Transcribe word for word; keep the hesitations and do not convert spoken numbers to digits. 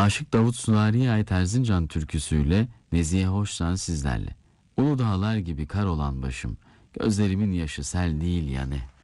Aşık Davut Sunari'ye ait Erzincan türküsüyle Nezihe Hoşsan sizlerle. Ulu dağlar gibi kar olan başım, gözlerimin yaşı sel değil ya ne?